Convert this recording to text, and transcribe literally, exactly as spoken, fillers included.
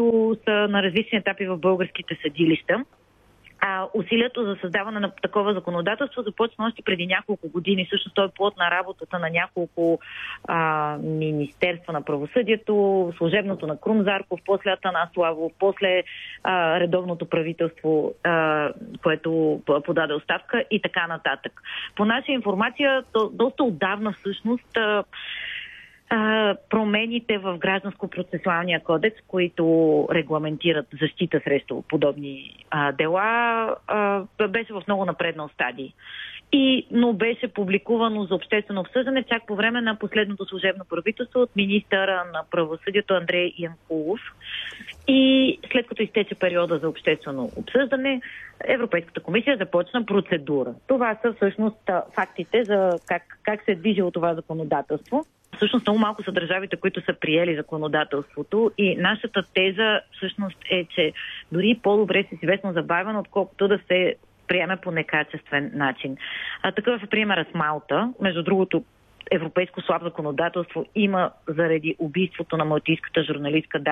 които са на различни етапи в българските съдилища. А усилието за създаване на такова законодателство започна още преди няколко години. Всъщност той е плод на работата на няколко а, министерства на правосъдието, служебното на Крум Зарков, после Атанас Славов, после а, редовното правителство, а, което подаде оставка и така нататък. По наша информация, то, доста отдавна всъщност а, промените в Гражданско-процесуалния кодекс, които регламентират защита срещу подобни а, дела, а, беше в много напреднал стадий. И, но беше публикувано за обществено обсъждане чак по време на последното служебно правителство от министъра на правосъдието Андрей Янкулов. И след като изтече периода за обществено обсъждане, Европейската комисия започна процедура. Това са всъщност фактите за как, как се е движило това законодателство. Всъщност много малко са държавите, които са приели законодателството и нашата теза всъщност е, че дори по-добре се известно забавено, отколкото да се приеме по некачествен начин. А, такъв е примерът с Малта. Между другото, европейско слабо законодателство има заради убийството на малтийската журналистка